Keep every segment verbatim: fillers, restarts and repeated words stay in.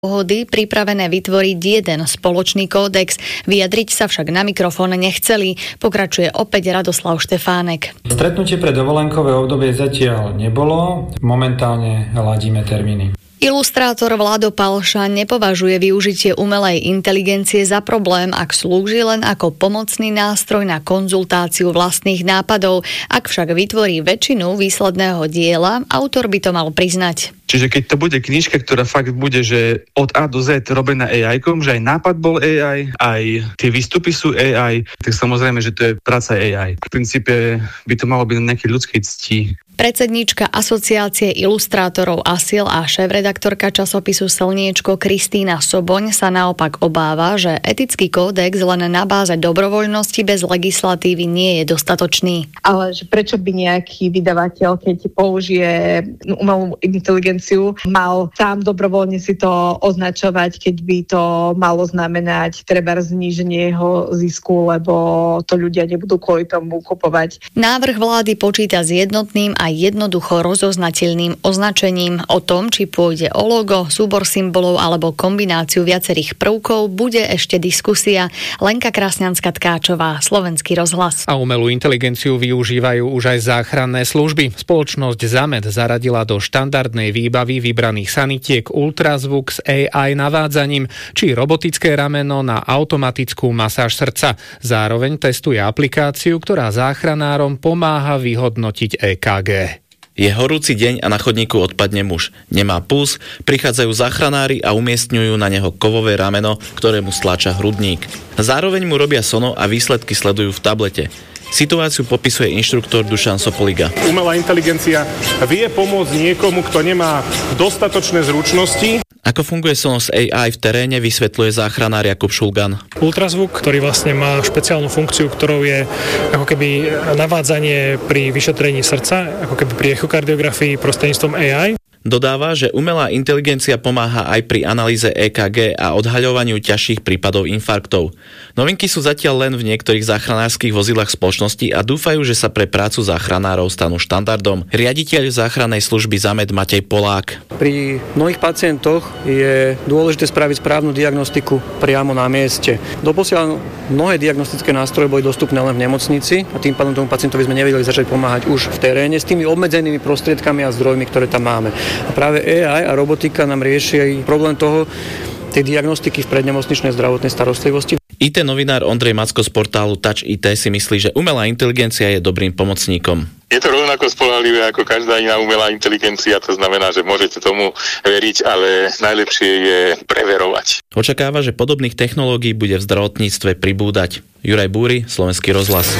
Pohody pripravené vytvoriť jeden spoločný kódex. Vyjadriť sa však na mikrofón nechceli. Pokračuje opäť Radoslav Štefánek. Stretnutie pre dovolenkové obdobie zatiaľ nebolo. Momentálne ladíme termíny. Ilustrátor Vlado Palša nepovažuje využitie umelej inteligencie za problém, ak slúži len ako pomocný nástroj na konzultáciu vlastných nápadov. Ak však vytvorí väčšinu výsledného diela, autor by to mal priznať. Čiže keď to bude knižka, ktorá fakt bude, že od A do Z robená á í-kom, že aj nápad bol á í, aj tie výstupy sú á í, tak samozrejme, že to je práca á í. V princípe by to malo byť na nejakej ľudskej cti. Predsedníčka Asociácie ilustrátorov ASIL a šéfredaktorka časopisu Slniečko Kristína Soboň sa naopak obáva, že etický kódex len na báze dobrovoľnosti bez legislatívy nie je dostatočný. Ale že prečo by nejaký vydavateľ, keď použije umelú inteligenciu, mal sám dobrovoľne si to označovať, keď by to malo znamenať treba zníženie jeho zisku, lebo to ľudia nebudú kvôli tomu kupovať. Návrh vlády počíta s jednotným a jednoducho rozoznateľným označením. O tom, či pôjde o logo, súbor symbolov alebo kombináciu viacerých prvkov, bude ešte diskusia. Lenka Krasňanská-Tkáčová, Slovenský rozhlas. A umelú inteligenciu využívajú už aj záchranné služby. Spoločnosť Zamed zaradila do štandardnej výbavy vybraných sanitiek ultrazvuk s á í navádzaním či robotické rameno na automatickú masáž srdca. Zároveň testuje aplikáciu, ktorá záchranárom pomáha vyhodnotiť é ká gé. Je horúci deň a na chodníku odpadne muž. Nemá puls, prichádzajú záchranári a umiestňujú na neho kovové rameno, ktoré mu stláča hrudník. Zároveň mu robia sono a výsledky sledujú v tablete. Situáciu popisuje inštruktor Dušan Sopoliga. Umelá inteligencia vie pomôcť niekomu, kto nemá dostatočné zručnosti. Ako funguje sonos á í v teréne, vysvetľuje záchranár Jakub Šulgan. Ultrazvuk, ktorý vlastne má špeciálnu funkciu, ktorou je ako keby navádzanie pri vyšetrení srdca, ako keby pri echokardiografii prostredníctvom á í. Dodáva, že umelá inteligencia pomáha aj pri analýze é ká gé a odhaľovaniu ťažších prípadov infarktov. Novinky sú zatiaľ len v niektorých záchranárskych vozidlách spoločnosti a dúfajú, že sa pre prácu záchranárov stanú štandardom. Riaditeľ záchrannej služby Zamed Matej Polák. Pri mnohých pacientoch je dôležité spraviť správnu diagnostiku priamo na mieste. Doposiaľ mnohé diagnostické nástroje boli dostupné len v nemocnici a tým pádom tomu pacientovi sme nevedeli začať pomáhať už v teréne s tými obmedzenými prostriedkami a zdrojmi, ktoré tam máme. A práve á í a robotika nám rieši aj problém toho, tej diagnostiky v prednemocničnej zdravotnej starostlivosti. í té novinár Ondrej Macko z portálu Touch í té si myslí, že umelá inteligencia je dobrým pomocníkom. Je to rovnako spoľahlivé ako každá iná umelá inteligencia, to znamená, že môžete tomu veriť, ale najlepšie je preverovať. Očakáva, že podobných technológií bude v zdravotníctve pribúdať. Juraj Búry, Slovenský rozhlas.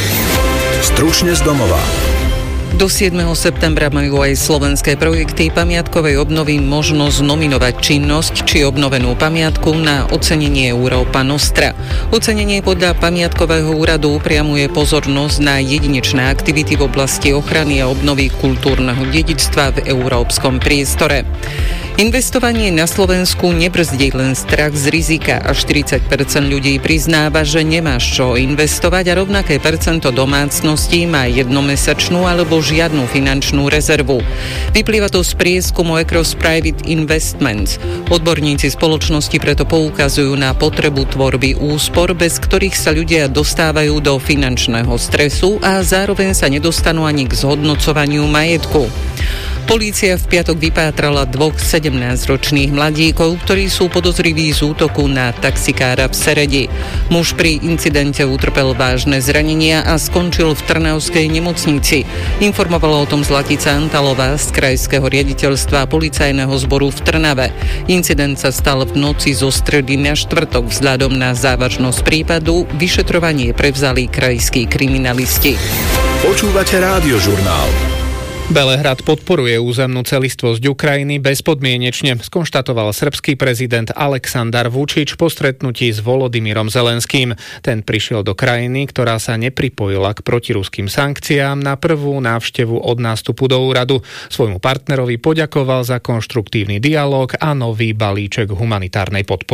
Stručne z domova. Do siedmeho septembra majú aj slovenské projekty pamiatkovej obnovy možnosť nominovať činnosť či obnovenú pamiatku na ocenenie Európa Nostra. Ocenenie podľa pamiatkového úradu upriamuje pozornosť na jedinečné aktivity v oblasti ochrany a obnovy kultúrneho dedičstva v európskom priestore. Investovanie na Slovensku nebrzdí len strach z rizika a štyridsať percent ľudí priznáva, že nemá z čoho investovať a rovnaké percento domácností má jednomesačnú alebo žiadnu finančnú rezervu. Vyplýva to z prieskumu Across Private Investments. Odborníci spoločnosti preto poukazujú na potrebu tvorby úspor, bez ktorých sa ľudia dostávajú do finančného stresu a zároveň sa nedostanú ani k zhodnocovaniu majetku. Polícia v piatok vypátrala dvoch sedemnásťročných mladíkov, ktorí sú podozriví z útoku na taxikára v Seredi. Muž pri incidente utrpel vážne zranenia a skončil v trnavskej nemocnici. Informovala o tom Zlatica Antalová z Krajského riaditeľstva policajného zboru v Trnave. Incident sa stal v noci zo stredy na štvrtok. Vzhľadom na závažnosť prípadu vyšetrovanie prevzali krajskí kriminalisti. Počúvate Rádiožurnál. Belehrad podporuje územnú celistvosť Ukrajiny bezpodmienečne, skonštatoval srbský prezident Aleksandar Vučić po stretnutí s Volodymyrom Zelenským. Ten prišiel do krajiny, ktorá sa nepripojila k protiruským sankciám, na prvú návštevu od nástupu do úradu. Svojmu partnerovi poďakoval za konštruktívny dialóg a nový balíček humanitárnej podpory.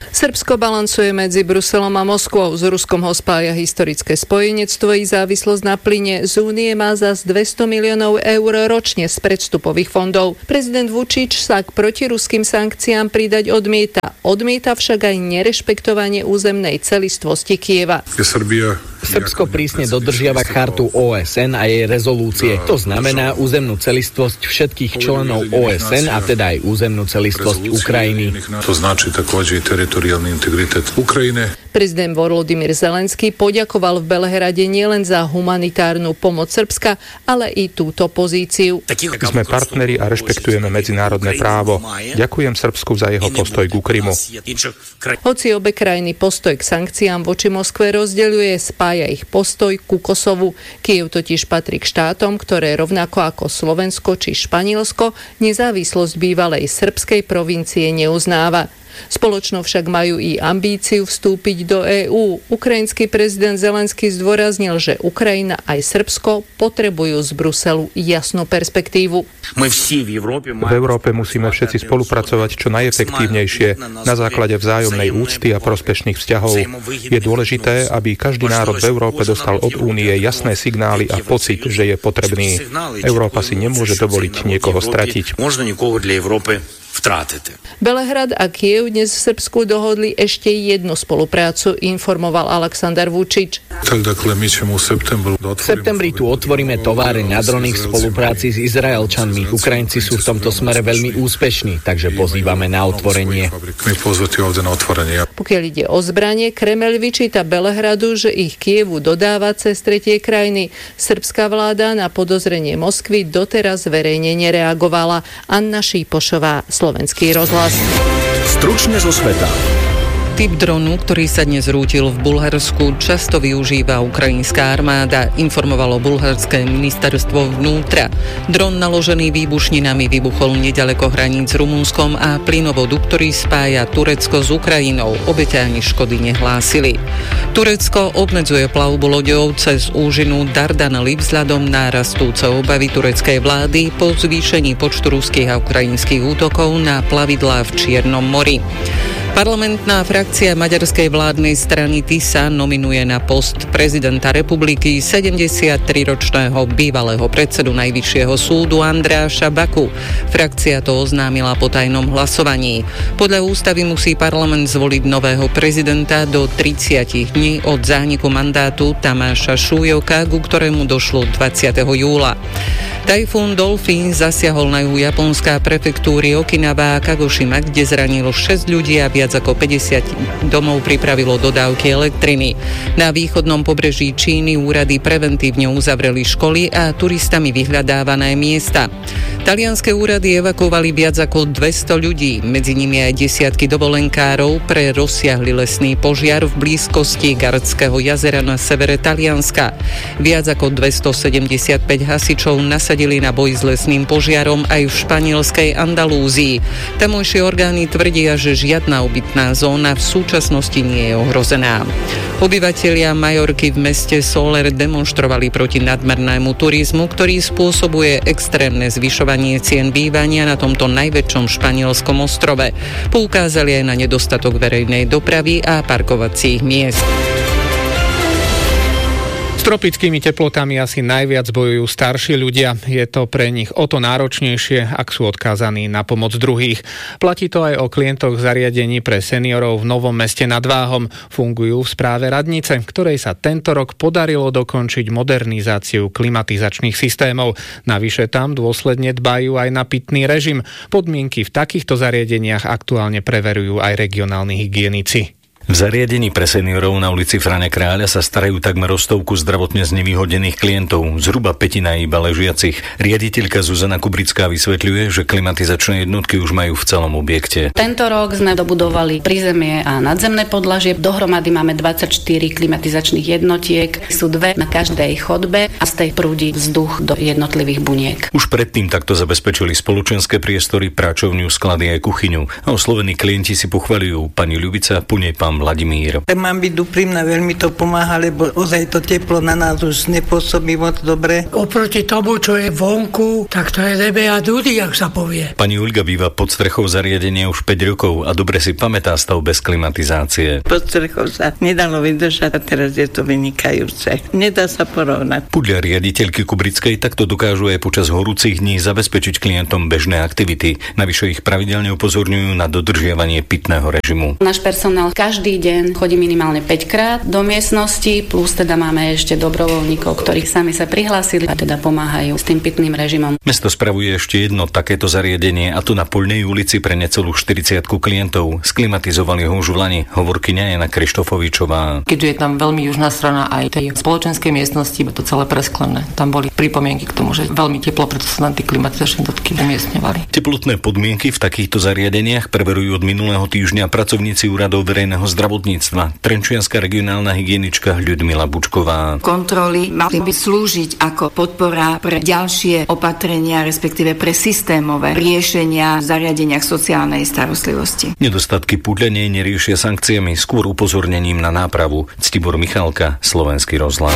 Srbsko balancuje medzi Bruselom a Moskvou. S Ruskom ho spája historické spojenectvo i závislosť na plyne. Z únie má zas dvesto miliónov eur ročne z predstupových fondov. Prezident Vučić sa k protiruským sankciám pridať odmieta. Odmieta však aj nerešpektovanie územnej celistvosti Kyjeva. Srbsko prísne dodržiava chartu ó es en a jej rezolúcie. To znamená územnú celistvosť všetkých členov ó es en a teda aj územnú celistvosť Ukrajiny. To značí također i teritoriálny integritet Ukrajiny. Prezident Volodymyr Zelenský poďakoval v Belehrade nielen za humanitárnu pomoc Srbska, ale i túto pozíciu. Sme partneri a rešpektujeme medzinárodné právo. Ďakujem Srbsku za jeho postoj ku Krymu. Hoci obe krajiny postoj k sankciám voči Moskve rozdeľuje, spája ich postoj ku Kosovu. Kyjev totiž patrí k štátom, ktoré rovnako ako Slovensko či Španielsko nezávislosť bývalej srbskej provincie neuznáva. Spoločno však majú i ambíciu vstúpiť do EÚ. Ukrajinský prezident Zelenský zdôraznil, že Ukrajina aj Srbsko potrebujú z Bruselu jasnú perspektívu. V Európe musíme všetci spolupracovať čo najefektívnejšie na základe vzájomnej úcty a prospešných vzťahov. Je dôležité, aby každý národ v Európe dostal od Únie jasné signály a pocit, že je potrebný. Európa si nemôže dovoliť niekoho stratiť. Belehrad a Kyjev dnes v Srbsku dohodli ešte jednu spoluprácu, informoval Aleksandar Vučić. V septembri tu otvoríme továreň na drony v spolupráci s Izraelčanmi. Ukrajinci sú v tomto smere veľmi úspešní, takže pozývame na otvorenie. Pokiaľ ide o zbranie, Kremeľ vyčíta Belehradu, že ich Kyjevu dodáva cez tretie krajiny. Srbská vláda na podozrenie Moskvy doteraz verejne nereagovala. Anna Šípošová, Slovenský rozhlas. Stručne zo sveta. Typ dronu, ktorý sa dnes rútil v Bulharsku, často využíva ukrajinská armáda, informovalo bulharské ministerstvo vnútra. Dron naložený výbušninami vybuchol neďaleko hraníc s Rumunskom a plynovodu, ktorý spája Turecko s Ukrajinou. Obete ani škody nehlásili. Turecko obmedzuje plavbu loďou cez úžinu Dardanely vzhľadom na rastúce obavy tureckej vlády po zvýšení počtu ruských a ukrajinských útokov na plavidlá v Čiernom mori. Parlamentná frakcia maďarskej vládnej strany TISA nominuje na post prezidenta republiky sedemdesiatriročného bývalého predsedu Najvyššieho súdu Andreáša Baku. Frakcia to oznámila po tajnom hlasovaní. Podľa ústavy musí parlament zvoliť nového prezidenta do tridsať dní od zániku mandátu Tamáša Šújoka, ku ktorému došlo dvadsiateho júla. Tajfún Dolphin zasiahol na juhu Japonska prefektúry Okinawa a Kagošima, kde zranilo šesť ľudí a viac ako päťdesiat domov pripravilo dodávky elektriny. Na východnom pobreží Číny úrady preventívne uzavreli školy a turistami vyhľadávané miesta. Talianske úrady evakuovali viac ako dvesto ľudí, medzi nimi aj desiatky dovolenkárov pre rozsiahly lesný požiar v blízkosti Gardského jazera na severe Talianska. Viac ako dvestosedemdesiatpäť hasičov nasadili na boj s lesným požiarom aj v španielskej Andalúzii. Tamojšie orgány tvrdia, že žiadna obytná zóna v súčasnosti nie je ohrozená. Obyvatelia Majorky v meste Soler demonštrovali proti nadmernému turizmu, ktorý spôsobuje extrémne zvyšovanie cien bývania na tomto najväčšom španielskom ostrove. Poukázali aj na nedostatok verejnej dopravy a parkovacích miest. S tropickými teplotami asi najviac bojujú starší ľudia. Je to pre nich o to náročnejšie, ak sú odkázaní na pomoc druhých. Platí to aj o klientoch zariadení pre seniorov v Novom Meste nad Váhom. Fungujú v správe radnice, ktorej sa tento rok podarilo dokončiť modernizáciu klimatizačných systémov. Navyše tam dôsledne dbajú aj na pitný režim. Podmienky v takýchto zariadeniach aktuálne preverujú aj regionálni hygienici. V zariadení pre seniorov na ulici Frane Kráľa sa starajú takmer o stovku zdravotne znevýhodnených klientov, zhruba pätina iba ležiacich. Riaditeľka Zuzana Kubrická vysvetľuje, že klimatizačné jednotky už majú v celom objekte. Tento rok sme dobudovali prízemie a nadzemné podlažie. Dohromady máme dvadsaťštyri klimatizačných jednotiek. Sú dve na každej chodbe a z tej prúdi vzduch do jednotlivých buniek. Už predtým takto zabezpečili spoločenské priestory, práčovňu, sklady aj kuchyňu. A oslovení klienti si pochvaľujú pani Ľubica, po nej pán pán Vladimír. Tak mám byť úprimná, veľmi to pomáha, lebo ozaj to teplo na nás už nepôsobí moc dobre. Oproti tomu, čo je vonku, tak to je nebe a dudy, jak sa povie. Pani Uľga býva pod strechou zariadenia už päť rokov a dobre si pamätá stav bez klimatizácie. Pod strechou sa nedalo vydržať a teraz je to vynikajúce. Nedá sa porovnať. Podľa riaditeľky Kubrickej takto dokážu aj počas horúcich dní zabezpečiť klientom bežné aktivity. Navyše ich pravidelne upozorňujú na dodržiavanie pitného režimu. Náš personál každý deň chodí minimálne päť krát do miestnosti, plus teda máme ešte dobrovoľníkov, ktorí sami sa prihlásili a teda pomáhajú s tým pitným režimom. Mesto spravuje ešte jedno takéto zariadenie, a to na Poľnej ulici pre necelú štyridsiatku klientov. Sklimatizovali ho už v lani, hovorkyňa Jana Krištofovičová. Keďže je tam veľmi južná strana aj tej spoločenskej miestnosti, je to celé presklené. Tam boli pripomienky k tomu, že veľmi teplo, preto sa na tie klimatizačné dotky umiestňovali. Teplotné podmienky v takýchto zariadeniach preverujú od minulého týždňa pracovníci úradov verejného zdravotníctva. Trenčianska regionálna hygienička Ľudmila Bučková. Kontroly mali by slúžiť ako podpora pre ďalšie opatrenia, respektíve pre systémové riešenia v zariadeniach sociálnej starostlivosti. Nedostatky podľa nej neriešia sankciami, skôr upozornením na nápravu. Ctibor Michalka, Slovenský rozhlas.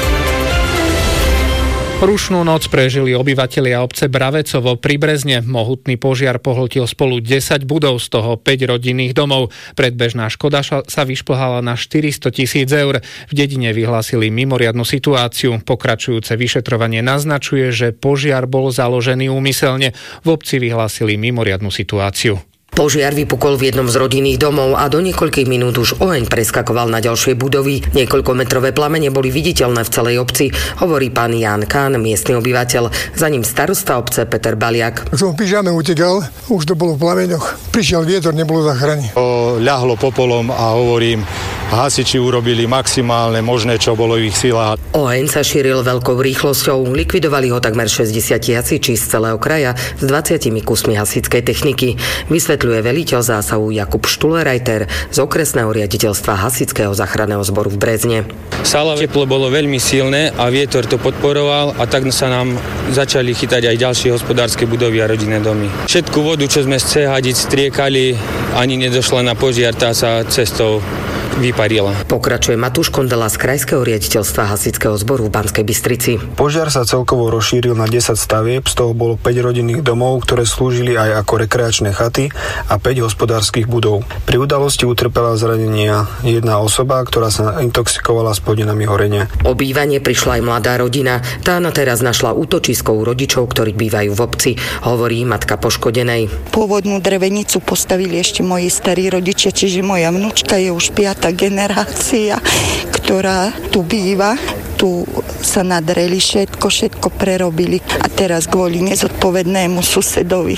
Rušnú noc prežili obyvatelia obce Bravecovo pri Brezne. Mohutný požiar pohltil spolu desať budov, z toho päť rodinných domov. Predbežná škoda sa vyšplhala na štyristo tisíc eur. V dedine vyhlásili mimoriadnu situáciu. Pokračujúce vyšetrovanie naznačuje, že požiar bol založený úmyselne. V obci vyhlásili mimoriadnu situáciu. Požiar vypukol v jednom z rodinných domov a do niekoľkých minút už oheň preskakoval na ďalšie budovy. Niekoľkometrové plamene boli viditeľné v celej obci, hovorí pán Ján Kán, miestny obyvateľ. Za ním starosta obce Peter Baliak. Som v pyžame utekal, už to bolo v plameňoch. Prišiel vietor, nebolo záchrany. Ľahlo popolom a hovorím, hasiči urobili maximálne možné, čo bolo v ich silách. Oheň sa šíril veľkou rýchlosťou. Likvidovali ho takmer šesťdesiat hasiči z celého kraja s dvadsiatimi kusmi hasičskej techniky. Vysvetľuje veliteľ zásahu Jakub Štulerajter z okresného riaditeľstva hasičského záchranného zboru v Brezne. Sála teplo bolo veľmi silné a vietor to podporoval a tak sa nám začali chytať aj ďalšie hospodárske budovy a rodinné domy. Všetku vodu, čo sme z cé hadic striekali, ani nedošla na požiar, tá sa cestou vyparila. Pokračuje Matúš Kondela z krajského riaditeľstva hasičského zboru v Banskej Bystrici. Požiar sa celkovo rozšíril na desať stavieb, z toho bolo päť rodinných domov, ktoré slúžili aj ako rekreačné chaty a päť hospodárskych budov. Pri udalosti utrpela zranenia jedna osoba, ktorá sa intoxikovala s plodinami horenia. O bývanie prišla aj mladá rodina. Tá na teraz našla útočisko u rodičov, ktorí bývajú v obci, hovorí matka poškodenej. Pôvodnú drevenicu postavili ešte moji starí rodičia, čiže moja vnúčka je už piata generácia, ktorá tu býva. Tu sa nadreli všetko, všetko prerobili a teraz kvôli nezodpovednému susedovi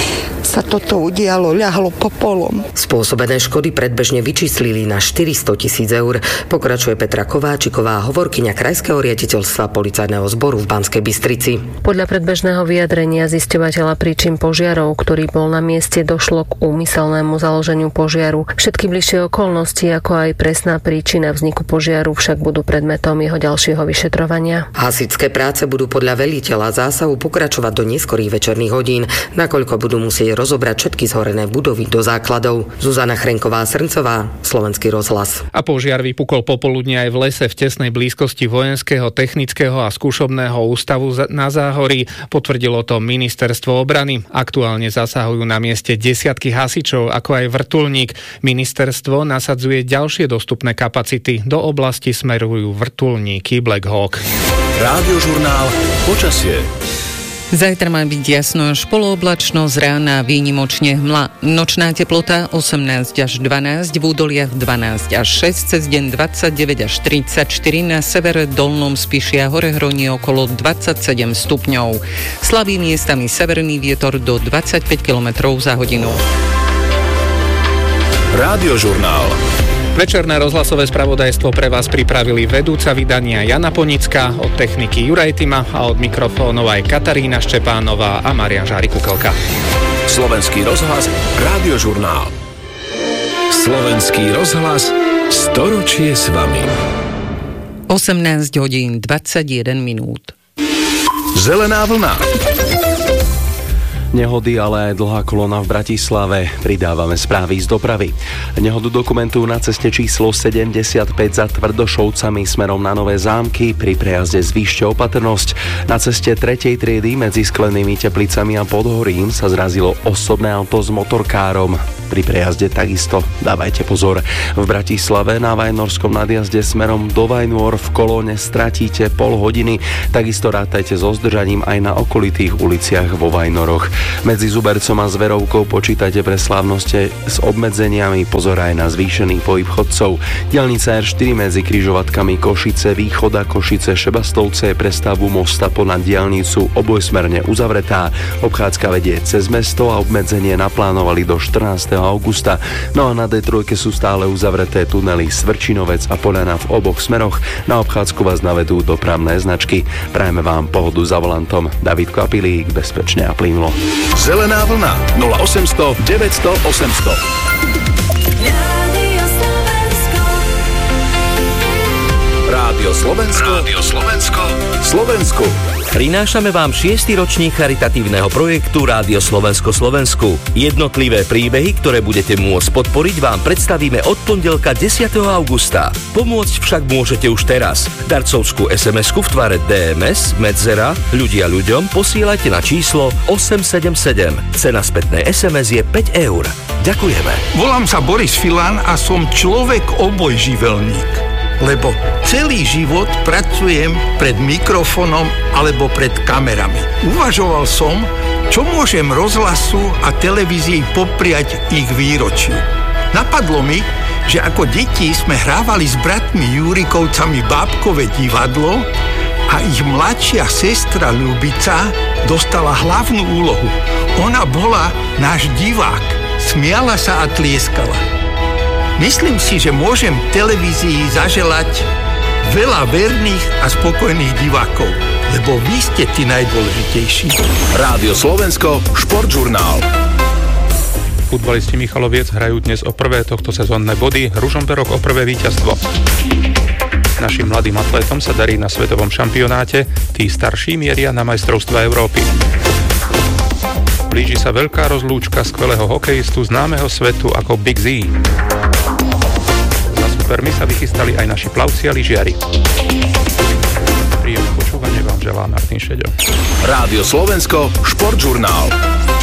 sa toto udialo, ľahlo popolom. Spôsobené škody predbežne vyčíslili na štyristo tisíc eur. Pokračuje Petra Kováčiková, hovorkyňa krajského riaditeľstva policajného zboru v Banskej Bystrici. Podľa predbežného vyjadrenia zisťovateľa príčin požiarov, ktorý bol na mieste, došlo k úmyselnému založeniu požiaru. Všetky bližšie okolnosti, ako aj presná príčina vzniku požiaru, však budú predmetom jeho ďalšieho vyšetrovania. Hasičské práce budú podľa veliteľa zásahu pokračovať do neskorých večerných hodín, nakoľko budú musieť rozobrať všetky zhorené budovy do základov. Zuzana Chrenková-Srncová, Slovenský rozhlas. A požiar vypukol popoludne aj v lese v tesnej blízkosti Vojenského technického a skúšobného ústavu na Záhorí. Potvrdilo to ministerstvo obrany. Aktuálne zasahujú na mieste desiatky hasičov, ako aj vrtuľník. Ministerstvo nasadzuje ďalšie dostupné kapacity. Do oblasti smerujú vrtuľníky Black Hawk. Rádiožurnál Počasie. Zajtra má byť jasno až polooblačno, z rána výnimočne hmla. Nočná teplota osemnásť až dvanásť, v údoliach dvanásť až šesť, cez deň dvadsaťdeväť až tridsaťštyri, na severe Dolnom Spiši a Horehroní okolo dvadsaťsedem stupňov. Slabý miestami severný vietor do dvadsaťpäť kilometrov za hodinu. Rádiožurnál. Večerné rozhlasové spravodajstvo pre vás pripravili vedúca vydania Jana Ponická, od techniky Juraj Tima a od mikrofónov aj Katarína Štepánová a Marián Žári-Kukelka. Slovenský rozhlas, Rádiožurnál. Slovenský rozhlas, storočie s vami. osemnásť hodín dvadsaťjeden minút. Zelená vlna. Nehody, ale aj dlhá kolóna v Bratislave. Pridávame správy z dopravy. Nehodu dokumentujú na ceste číslo sedemdesiatpäť za Tvrdošovcami smerom na Nové Zámky. Pri prejazde zvýšte opatrnosť. Na ceste tretej triedy medzi Sklenými Teplicami a Podhorím sa zrazilo osobné auto s motorkárom. Pri prejazde takisto dávajte pozor. V Bratislave na Vajnorskom nadjazde smerom do Vajnôr v kolóne stratíte pol hodiny. Takisto rátajte so zdržaním aj na okolitých uliciach vo Vajnoroch. Medzi Zubercom a Zverovkou počítajte pre slávnosti s obmedzeniami, pozor aj na zvýšený pohyb chodcov. Diaľnica er štyri medzi križovatkami Košice, Východa, Košice, Šebastovce je pre stavbu mosta ponad diaľnicu obojsmerne uzavretá. Obchádzka vedie cez mesto a obmedzenie naplánovali do štrnásteho augusta. No a na dé tri sú stále uzavreté tunely Svrčinovec a Poľana v oboch smeroch. Na obchádzku vás navedú dopravné značky. Prajeme vám pohodu za volantom. David Kvapilík, bezpečne a plynulo. Zelená vlna nula osemsto deväťsto osemsto. Rádio Slovensko. Rádio Slovensko. Slovensku. Prinášame vám šiesty ročník charitatívneho projektu Rádio Slovensko Slovensku. Jednotlivé príbehy, ktoré budete môcť podporiť, vám predstavíme od pondelka desiateho augusta. Pomôcť však môžete už teraz. Darcovskú es em esku v tvare dé em es, medzera, ľudia ľuďom posielajte na číslo osem sedem sedem. Cena spätnej es em es je päť eur. Ďakujeme. Volám sa Boris Filan a som človek obojživelník. Lebo celý život pracujem pred mikrofónom alebo pred kamerami. Uvažoval som, čo môžem rozhlasu a televízii popriať ich výročiu. Napadlo mi, že ako deti sme hrávali s bratmi Jurikovcami bábkové divadlo a ich mladšia sestra Ľubica dostala hlavnú úlohu. Ona bola náš divák, smiala sa a tlieskala. Myslím si, že môžem televízii zaželať veľa verných a spokojných divákov, lebo vy ste tí najdôležitejší. Rádio Slovensko, športžurnál. Futbalisti Michaloviec hrajú dnes o prvé tohto sezónne body, Ružomberok o prvé víťazstvo. Našim mladým atlétom sa darí na svetovom šampionáte, tí starší mieria na majstrovstvá Európy. Blíži sa veľká rozlúčka skvelého hokejistu známeho svetu ako Big Z. Supermi sa vychystali aj naši plavci a lyžiari. Príjemné počúvanie vám želá Martin Šeďo. Rádio Slovensko, športžurnál.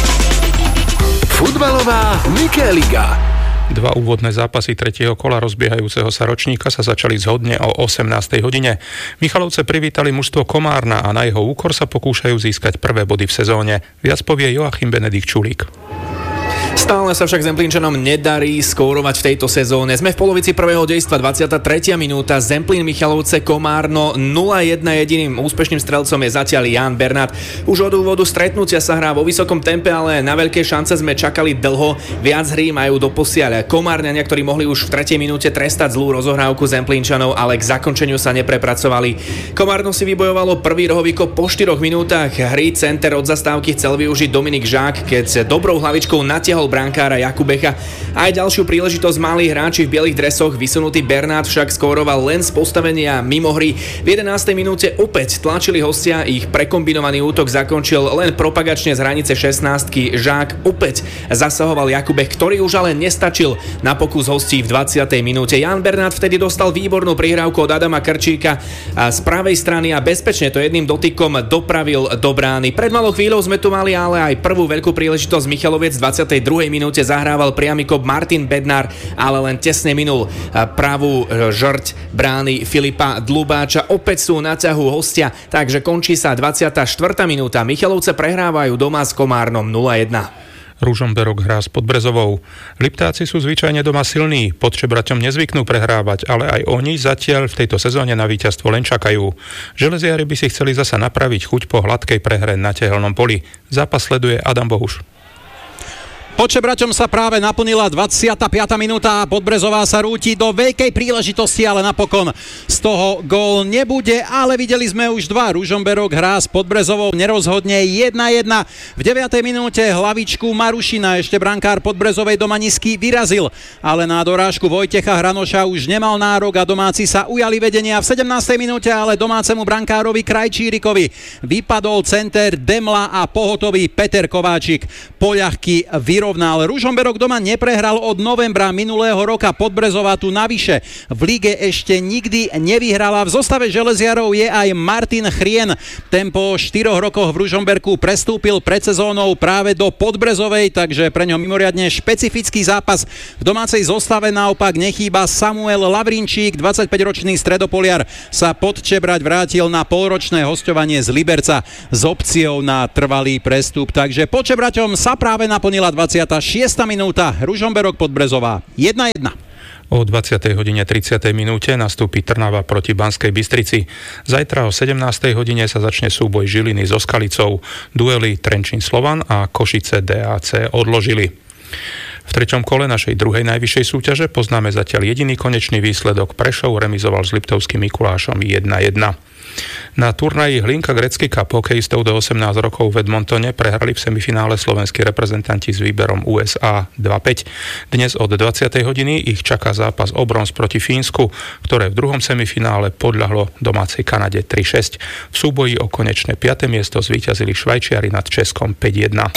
Futbalová Mikéliga. Dva úvodné zápasy tretieho kola rozbiehajúceho sa ročníka sa začali zhodne o osemnástej hodine. Michalovce privítali mužstvo Komárna a na jeho úkor sa pokúšajú získať prvé body v sezóne. Viac povie Joachim Benedikt Čulík. Stále sa však Zemplínčanom nedarí skórovať v tejto sezóne. Sme v polovici prvého dejstva, dvadsiata tretia minúta, Zemplín Michalovce Komárno nula jedna, jediným úspešným strelcom je zatiaľ Jan Bernát. Už od úvodu stretnutia sa hrá vo vysokom tempe, ale na veľké šance sme čakali dlho. Viac hry majú doposiaľ Komárňania, ktorí mohli už v tretej minúte trestať zlú rozohrávku Zemplínčanov, ale k zakončeniu sa neprepracovali. Komárno si vybojovalo prvý rohovíko po štyroch minútach hry. Center od zastávky chcel využiť Dominik Žák, keď dobrou hlavičkou natiahol brankára Jakubecha. Aj ďalšiu príležitosť mali hráči v bielých dresoch, vysunutý Bernát však skóroval len z postavenia mimo hry. V jedenástej minúte opäť tlačili hostia, ich prekombinovaný útok zakončil len propagačne z hranice šestnástky Žák. Opäť zasahoval Jakubech, ktorý už ale nestačil na pokus hostí v dvadsiatej minúte. Jan Bernát vtedy dostal výbornú prihrávku od Adama Krčíka a z pravej strany a bezpečne to jedným dotykom dopravil do brány. Pred malou chvíľou sme tu mali ale aj prvú veľkú príležitosť. Michaloviec v dvadsiatej druhej minúte zahrával priamy kop Martin Bednár, ale len tesne minul pravú žrť brány Filipa Dlubáča. Opäť sú na ťahu hostia, takže končí sa dvadsiata štvrtá minúta. Michalovce prehrávajú doma s Komárnom nula jedna. Ružomberok hrá s Podbrezovou. Liptáci sú zvyčajne doma silní, Podčebraťom nezvyknú prehrávať, ale aj oni zatiaľ v tejto sezóne na víťazstvo len čakajú. Železiari by si chceli zasa napraviť chuť po hladkej prehre na Tehelnom poli. Zápas sleduje Adam Bohuš. Počebraťom sa práve naplnila dvadsiata piata minúta a Podbrezová sa rúti do veľkej príležitosti, ale napokon z toho gól nebude, ale videli sme už dva. Ružomberok hrá s Podbrezovou nerozhodne jedna jedna. V deviatej minúte hlavičku Marušina ešte brankár Podbrezovej doma nízky vyrazil, ale na dorážku Vojtecha Hranoša už nemal nárok a domáci sa ujali vedenia. V sedemnástej minúte ale domácemu brankárovi Krajčírikovi vypadol center Demla a pohotový Peter Kováčik poľahky vyrovnal. Ružomberok doma neprehral od novembra minulého roka. Podbrezová tu navyše v lige ešte nikdy nevyhrala. V zostave železiarov je aj Martin Chrien. Ten po štyroch rokoch v Ružomberku prestúpil pred sezónou práve do Podbrezovej, takže pre ňo mimoriadne špecifický zápas. V domácej zostave naopak nechýba Samuel Lavrinčík. dvadsaťpäťročný stredopoliar sa pod Čebrať vrátil na polročné hosťovanie z Liberca s opciou na trvalý prestup. Takže pod Čebraťom sa práve naplnila dvadsiata šiesta minúta. Ružomberok Podbrezová jedna jedna. O dvadsiatej hodine tridsiatej minúte nastúpi Trnava proti Banskej Bystrici. Zajtra o sedemnástej hodine sa začne súboj Žiliny so Skalicou. Duely Trenčín Slovan a Košice dé á cé odložili. V treťom kole našej druhej najvyššej súťaže poznáme zatiaľ jediný konečný výsledok. Prešov remizoval s Liptovským Mikulášom jedna jedna. Na turnaji Hlinka Gretzky Cup hokejistov do osemnásť rokov v Edmontone prehrali v semifinále slovenskí reprezentanti s výberom ú es á dva päť. Dnes od dvadsiatej hodiny ich čaká zápas o bronz proti Fínsku, ktoré v druhom semifinále podľahlo domácej Kanade tri šesť. V súboji o konečné piate miesto zvíťazili Švajčiari nad Českom päť jedna.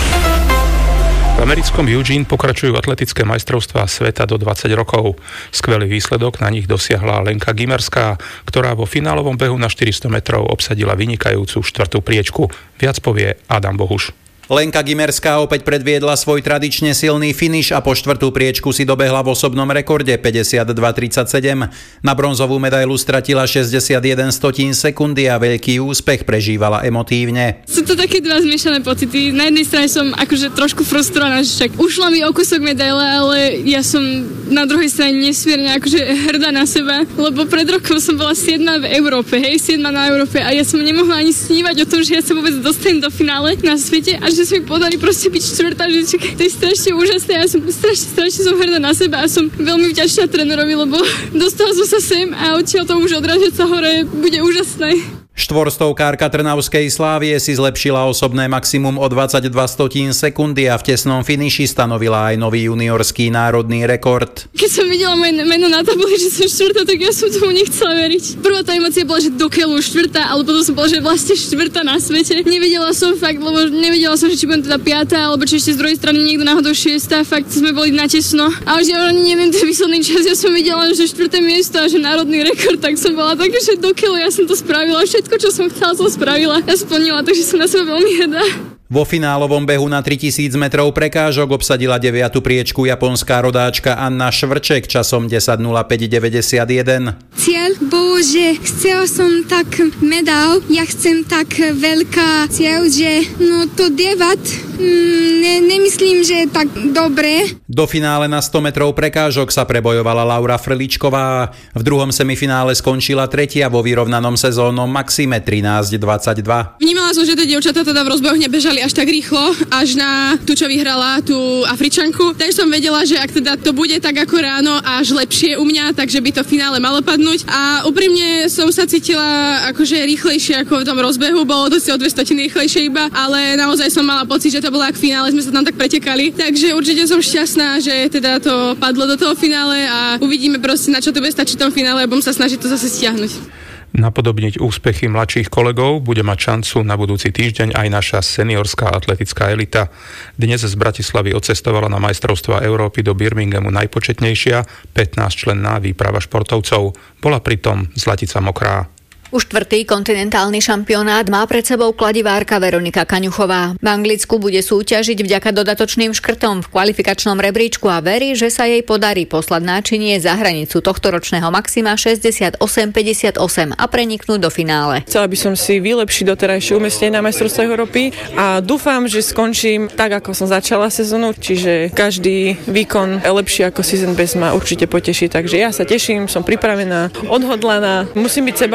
V americkom Eugene pokračujú atletické majstrovstvá sveta do dvadsať rokov. Skvelý výsledok na nich dosiahla Lenka Gimerská, ktorá vo finálovom behu na štyristo metrov obsadila vynikajúcu štvrtú priečku. Viac povie Adam Bohuš. Lenka Gimerská opäť predviedla svoj tradične silný finiš a po štvrtú priečku si dobehla v osobnom rekorde päťdesiatdva tridsaťsedem. Na bronzovú medailu stratila šesťdesiatjeden stotín sekundy a veľký úspech prežívala emotívne. Sú to také dva zmiešané pocity. Na jednej strane som akože trošku frustrovaná, že však ušla mi o kúsok medaile, ale ja som na druhej strane nesmierne akože hrdá na seba, lebo pred rokom som bola siedma v Európe, hej, siedma na Európe a ja som nemohla ani snívať o tom, že ja sa vôbec dostanem do finále na svete a že sa mi podali proste byť štvrtá, že to je strašne úžasné. Ja som strašne, strašne som hrdá na seba a som veľmi vďačná trénerovi, lebo dostala som sa sem a odtiaľ to už odrážať sa hore bude úžasné. Štvorstovkárka Trnavskej Slávie si zlepšila osobné maximum o dvadsaťdva stotín sekundy a v tesnom finiši stanovila aj nový juniorský národný rekord. Keď som videla moje meno na tabuli, že som štvrtá, tak ja som tomu nechcela veriť. Prvá tá emócia bola, že do keľu štvrtá, ale potom som bola, že vlastne štvrtá na svete. Nevedela som fakt, lebo nevedela som, že či budem teda piatá, alebo či ešte z druhej strany niekto náhodou šiesta. Fakt sme boli natesno. A už ja ani neviem ten výsledný čas, ja som videla, že štvrté miesto a že národný rekord, tak som bola taká, že do keľu ja som to spravila. Všetko, čo som chcela, som spravila a splnila, takže som na seba veľmi hrdá. Vo finálovom behu na tritisíc metrov prekážok obsadila deviatu priečku japonská rodáčka Anna Švrček časom desať nula päť deväťdesiatjeden. Cieľ bol, že chcela som tak medál, ja chcem tak veľká cieľ, že no to devat, mm, ne, nemyslím, že tak dobre. Do finále na sto metrov prekážok sa prebojovala Laura Frličková. V druhom semifinále skončila tretia vo vyrovnanom sezónnom maxime trinásť dvadsaťdva. Vnímala som, že tie dievčatá teda v rozbehoch nebežali až tak rýchlo, až na tú, čo vyhrala, tú Afričanku. Takže som vedela, že ak teda to bude tak ako ráno, až lepšie u mňa, takže by to v finále malo padnúť. A úprimne som sa cítila akože rýchlejšie ako v tom rozbehu, bolo to si o dve stotiny rýchlejšie iba, ale naozaj som mala pocit, že to bolo ako v finále, sme sa tam tak pretekali. Takže určite som šťastná, že teda to padlo do toho finále a uvidíme proste, na čo to bude stačiť v tom finále a budem sa snažiť to zase stiahnuť. Napodobniť úspechy mladších kolegov bude mať šancu na budúci týždeň aj naša seniorská atletická elita. Dnes z Bratislavy odcestovala na majstrovstvá Európy do Birminghamu najpočetnejšia pätnásťčlenná výprava športovcov. Bola pritom Zlatica Mokrá. Už štvrtý kontinentálny šampionát má pred sebou kladivárka Veronika Kaňuchová. V Anglicku bude súťažiť vďaka dodatočným škrtom v kvalifikačnom rebríčku a verí, že sa jej podarí poslať náčinie za hranicu tohtoročného maxima šesťdesiatosem päťdesiatosem a preniknúť do finále. Chcela by som si vylepšiť doterajšie umiestnenie na majstrovstvách Európy a dúfam, že skončím tak, ako som začala sezónu, čiže každý výkon lepší ako season best ma určite poteší, takže ja sa teším, som pripravená, odhodlaná, musím byť sebavedomá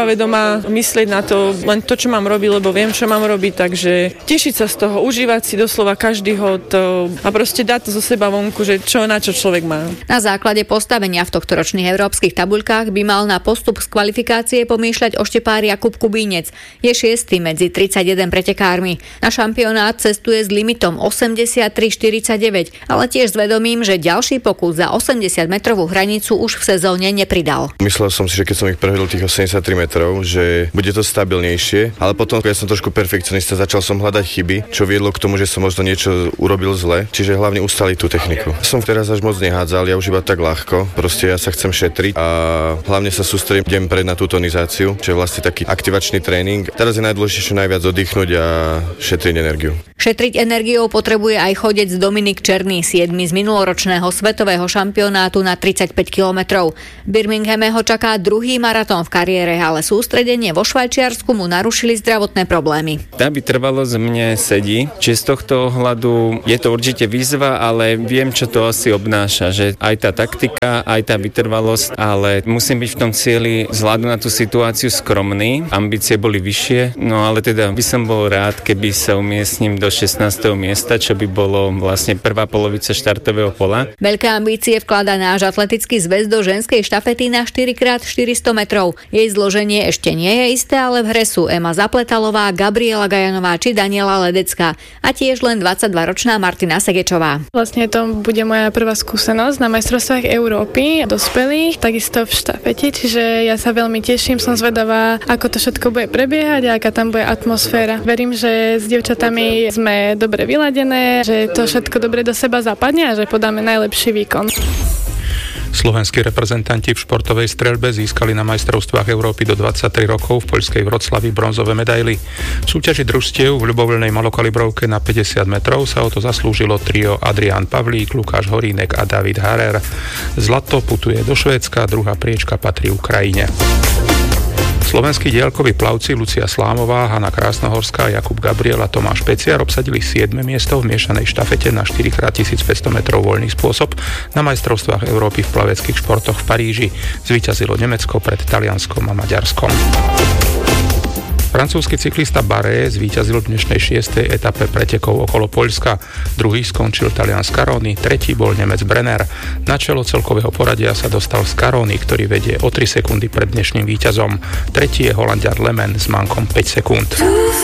doma, myslieť na to, len to, čo mám robiť, lebo viem, čo mám robiť, takže tešiť sa z toho, užívať si doslova každý hod a proste dať to zo seba vonku, že čo na čo človek má. Na základe postavenia v tohtoročných európskych tabuľkách by mal na postup z kvalifikácie pomýšľať oštepár Jakub Kubínec. Je šiesty medzi tridsaťjeden pretekármi. Na šampionát cestuje s limitom osemdesiattri štyridsaťdeväť, ale tiež s vedomím, že ďalší pokus za osemdesiatmetrovú hranicu už v sezóne nepridal. Myslel som si, že keď som ich prehodil tých osemdesiattri metrov, že bude to stabilnejšie, ale potom ja som trošku perfekcionista, začal som hľadať chyby, čo viedlo k tomu, že som možno niečo urobil zle, čiže hlavne ustaliť tú techniku. Som teraz až moc nehádzal, ja už iba tak ľahko, proste ja sa chcem šetriť a hlavne sa sústredím deň pred na tú tonizáciu, čo je vlastne taký aktivačný tréning. Teraz je najdôležitejšie najviac oddychnúť a šetriť energiu. Šetriť energiou potrebuje aj chodec Dominik Černý, siedmy z minuloročného svetového šampionátu na tridsaťpäť kilometrov. V Birminghame ho čaká druhý maratón v kariére, ale sústredenie vo Švajčiarsku mu narušili zdravotné problémy. Tá vytrvalosť mne sedí, čiže z tohto ohľadu je to určite výzva, ale viem, čo to asi obnáša, že aj tá taktika, aj tá vytrvalosť, ale musím byť v tom cieli vzhľadu na tú situáciu skromný. Ambície boli vyššie, no ale teda by som bol rád, keby sa umiestním do šestnásteho miesta, čo by bolo vlastne prvá polovica štartového pola. Veľké ambície vkladá náš atletický zväz do ženskej štafety na štyri krát štyristo metrov. Jej zloženie ešte nie je isté, ale v hre sú Ema Zapletalová, Gabriela Gajanová či Daniela Ledecká a tiež len dvadsaťdvaročná Martina Segečová. Vlastne to bude moja prvá skúsenosť na majstrovstvách Európy dospelých, takisto v štafete, čiže ja sa veľmi teším, som zvedavá, ako to všetko bude prebiehať a aká tam bude atmosféra. Verím, že s dievčatami sme dobre vyladené, že to všetko dobre do seba zapadne a že podáme najlepší výkon. Slovenskí reprezentanti v športovej streľbe získali na majstrovstvách Európy do dvadsaťtri rokov v poľskej Vroclavi bronzové medaily. V súťaži družstiev v ľubovoľnej malokalibrovke na päťdesiat metrov sa o to zaslúžilo trio Adrián Pavlík, Lukáš Horínek a David Harer. Zlato putuje do Švédska, druhá priečka patrí Ukrajine. Slovenskí diaľkoví plavci Lucia Slámová, Hanna Krásnohorská, Jakub Gabriel a Tomáš Peciar obsadili siedme miesto v miešanej štafete na štyri krát tisícpäťsto metrov voľný spôsob na majstrovstvách Európy v plaveckých športoch v Paríži. Zvíťazilo Nemecko pred Talianskom a Maďarskom. Francúzsky cyklista Baré zvíťazil v dnešnej šiestej etape pretekov okolo Poľska. Druhý skončil Talian Scaroni, tretí bol Nemec Brenner. Na čelo celkového poradia sa dostal Scaroni, ktorý vedie o tri sekundy pred dnešným víťazom. Tretí je Holanďan Lemen s mankom päť sekúnd.